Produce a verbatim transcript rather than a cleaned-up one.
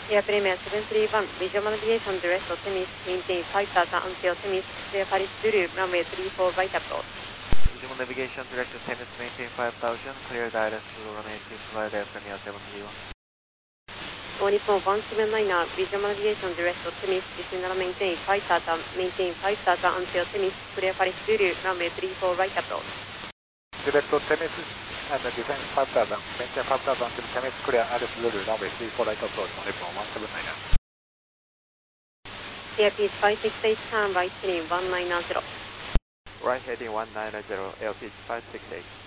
Air Premier seven three one, Visual Navigation Direct to Temis, maintain five thousand until Temis, clear Paris Zulu, runway three four right approach. Visual Navigation Direct to Temis, maintain five thousand, clear direct to runway three four right, Air Premier seven three one. All Nippon one seven nine, Visual Navigation Direct to Temis, descend and maintain five thousand, maintain five thousand until Temis, clear Paris Zulu, runway three four right approach. Direct to Temis and descend five thousand, maintain five thousand until Temis, clear Paris Zulu, runway three four right approach, All Nippon one seven nine. Airspeed five six eight, turn right heading one nine zero. Right heading one nine zero, Airspeed five six eight.